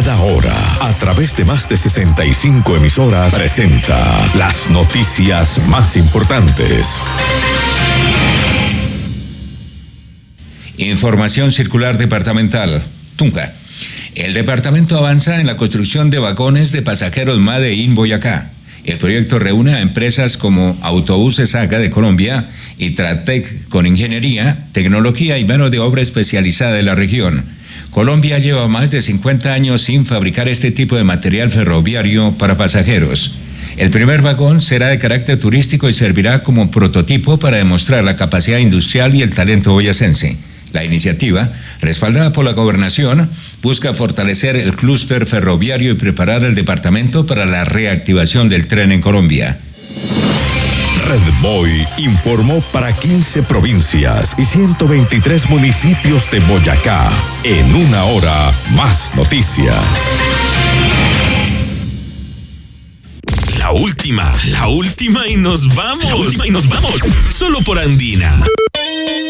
cada hora, a través de más de 65 emisoras, presenta las noticias más importantes. Información circular departamental. Tunja. El departamento avanza en la construcción de vagones de pasajeros Made in Boyacá. El proyecto reúne a empresas como Autobuses Saga de Colombia y Tratec con ingeniería, tecnología y mano de obra especializada de la región. Colombia lleva más de 50 años sin fabricar este tipo de material ferroviario para pasajeros. El primer vagón será de carácter turístico y servirá como prototipo para demostrar la capacidad industrial y el talento boyacense. La iniciativa, respaldada por la Gobernación, busca fortalecer el clúster ferroviario y preparar el departamento para la reactivación del tren en Colombia. Redboy informó para 15 provincias y 123 municipios de Boyacá. En una hora, más noticias. La última y nos vamos. Solo por Andina.